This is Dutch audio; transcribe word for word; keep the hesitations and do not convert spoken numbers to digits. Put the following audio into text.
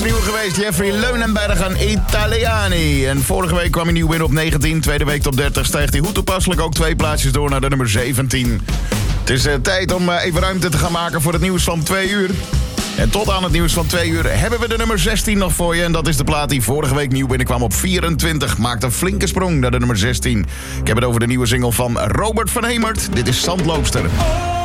nieuwe geweest. Jeffrey Leunenberg en Italiani. En vorige week kwam hij nieuw binnen op negentien. Tweede week top dertig stijgt hij hoe toepasselijk ook twee plaatsjes door naar de nummer zeventien. Het is uh, tijd om uh, even ruimte te gaan maken voor het nieuws van twee uur. En tot aan het nieuws van twee uur hebben we de nummer zestien nog voor je. En dat is de plaat die vorige week nieuw binnenkwam op vierentwintig. Maakt een flinke sprong naar de nummer zestien. Ik heb het over de nieuwe single van Robert van Hemert. Dit is Zandloopster.